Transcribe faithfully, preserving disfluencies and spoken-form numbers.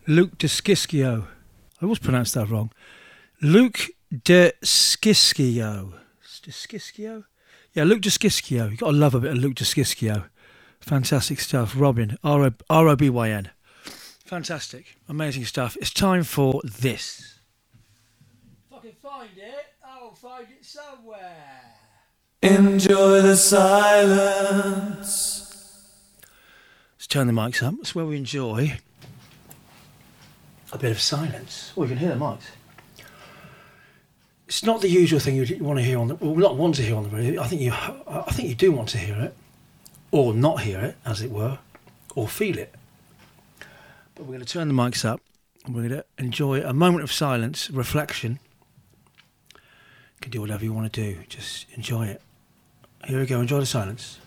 Luke DeSkiskio. I always pronounced that wrong. Luke DeSkiskio. DeSkiskio? Yeah, Luke DeSkiskio. You've got to love a bit of Luke DeSkiskio. Fantastic stuff. Robin. R O B Y N. Fantastic. Amazing stuff. It's time for this. If I can find it, I'll find it somewhere. Enjoy the silence. Let's turn the mics up. That's where we enjoy a bit of silence. Oh, you can hear the mics. It's not the usual thing you want to hear on the, well, not want to hear on the radio. I think you, I think you do want to hear it, or not hear it, as it were, or feel it. But we're going to turn the mics up, and we're going to enjoy a moment of silence, reflection. You can do whatever you want to do. Just enjoy it. Here we go. Enjoy the silence.